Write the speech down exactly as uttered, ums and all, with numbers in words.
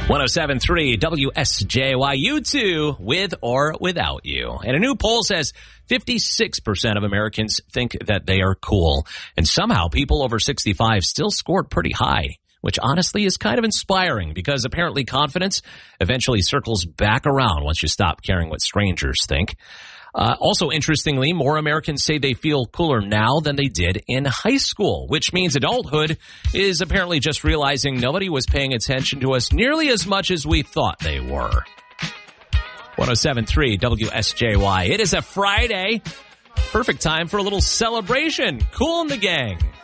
one oh seven point three W S J Y, you too, with or without you. And a new poll says fifty-six percent of Americans think that they are cool. And somehow people over sixty-five still scored pretty high, which honestly is kind of inspiring because apparently confidence eventually circles back around once you stop caring what strangers think. Uh, also, interestingly, more Americans say they feel cooler now than they did in high school, which means adulthood is apparently just realizing nobody was paying attention to us nearly as much as we thought they were. one oh seven point three W S J Y. It is a Friday. Perfect time for a little celebration. Cool in the Gang.